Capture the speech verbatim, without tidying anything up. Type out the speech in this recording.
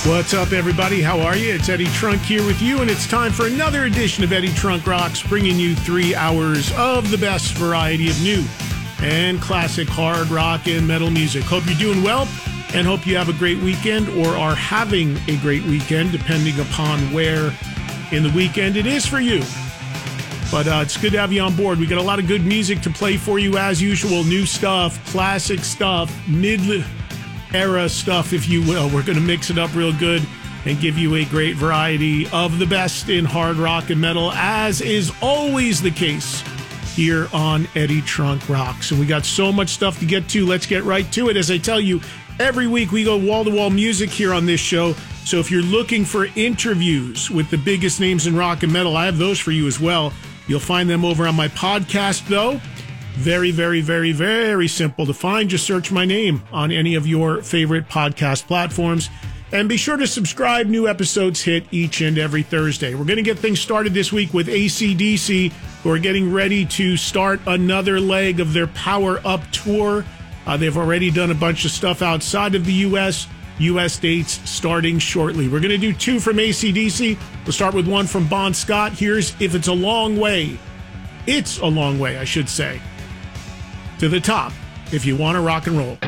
What's up, everybody? How are you? It's Eddie Trunk here with you, and it's time for another edition of Eddie Trunk Rocks, bringing you three hours of the best variety of new and classic hard rock and metal music. Hope you're doing well, and hope you have a great weekend, or are having a great weekend, depending upon where in the weekend it is for you. But uh, it's good to have you on board. We got a lot of good music to play for you, as usual. New stuff, classic stuff, mid era stuff, if you will. We're going to mix it up real good and give you a great variety of the best in hard rock and metal, as is always the case here on Eddie Trunk Rocks. And we got so much stuff to get to. Let's get right to it. As I tell you, every week we go wall-to-wall music here on this show. So if you're looking for interviews with the biggest names in rock and metal, I have those for you as well. You'll find them over on my podcast, though. Very, very, very, very simple to find. Just search my name on any of your favorite podcast platforms. And be sure to subscribe. New episodes hit each and every Thursday. We're going to get things started this week with A C D C, who are getting ready to start another leg of their Power Up Tour. Uh, they've already done a bunch of stuff outside of the U S U S dates starting shortly. We're going to do two from A C D C. We'll start with one from Bon Scott. Here's If It's a Long Way. It's a long way, I should say, to the top if you want to rock and roll.